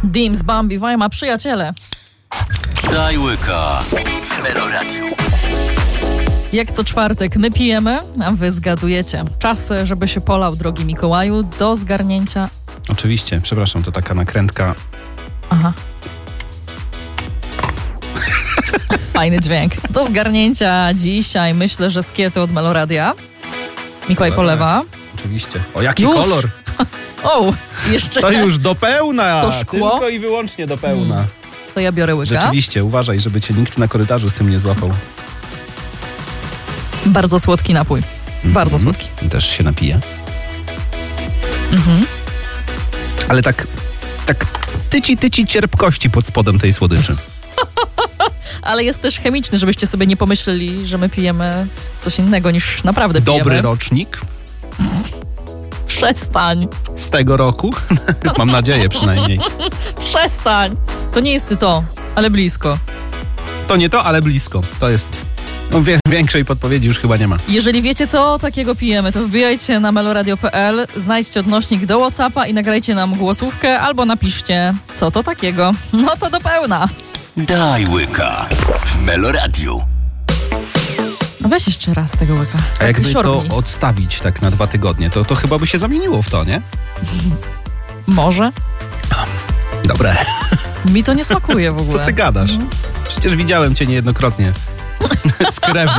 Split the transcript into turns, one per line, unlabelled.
Dims, Bambi, Wajma, przyjaciele.
Daj łyka w Melo Radio.
Jak co czwartek my pijemy, a wy zgadujecie. Czas, żeby się polał, drogi Mikołaju, do zgarnięcia.
Oczywiście, przepraszam, to taka nakrętka.
Aha. Fajny dźwięk. Do zgarnięcia dzisiaj myślę, że skiety od Meloradia. Mikołaj polewa.
Oczywiście. O, jaki
Już?
kolor!
O, jeszcze.
To już do pełna!
To szkło?
Tylko i wyłącznie do pełna.
To ja biorę łyka.
Rzeczywiście, uważaj, żeby cię nikt na korytarzu z tym nie złapał.
Bardzo słodki napój. Bardzo słodki.
Też się napije. Ale tak tyci cierpkości pod spodem tej słodyczy.
Ale jest też chemiczny, żebyście sobie nie pomyśleli, że my pijemy coś innego niż naprawdę pijemy.
Dobry rocznik
Przestań.
z tego roku. Mam nadzieję przynajmniej.
Przestań. To nie jest to, ale blisko.
To nie to, ale blisko. To jest... No, większej podpowiedzi już chyba nie ma.
Jeżeli wiecie, co takiego pijemy, to wbijajcie na meloradio.pl, znajdźcie odnośnik do WhatsAppa i nagrajcie nam głosówkę albo napiszcie, co to takiego. No to do pełna.
Daj łyka w Melo Radio.
No weź jeszcze raz tego łyka.
A jakby to
siorgnij.
odstawić tak na 2 tygodnie, to chyba by się zamieniło w to, nie?
Może?
Dobre.
Mi to nie smakuje w ogóle.
Co ty gadasz? Przecież widziałem cię niejednokrotnie z krewnym.